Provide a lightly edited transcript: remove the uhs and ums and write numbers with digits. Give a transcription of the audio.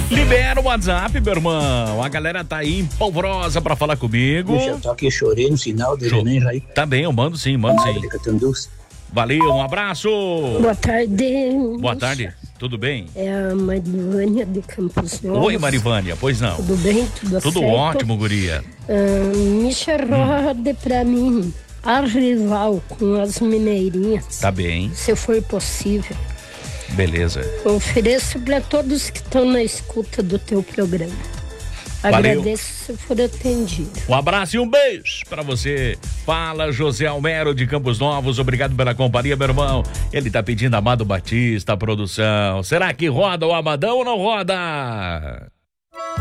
Libera o WhatsApp, meu irmão. A galera tá aí em polvorosa pra falar comigo. Deixa eu aqui, chorei no sinal dele, nem aí. Tá bem, eu mando sim. Valeu, um abraço. Boa tarde. Boa tarde, tudo bem? É a Marivânia de Campos Novos. Oi, Marivânia, pois não? Tudo bem? Tudo certo? Ótimo, guria. Misha Roda pra mim, a rival com as mineirinhas. Tá bem. Se for possível. Beleza. Ofereço para todos que estão na escuta do teu programa. Valeu. Agradeço se for atendido. Um abraço e um beijo pra você. Fala, José Almero de Campos Novos. Obrigado pela companhia, meu irmão. Ele tá pedindo Amado Batista, a produção. Será que roda o Amadão ou não roda?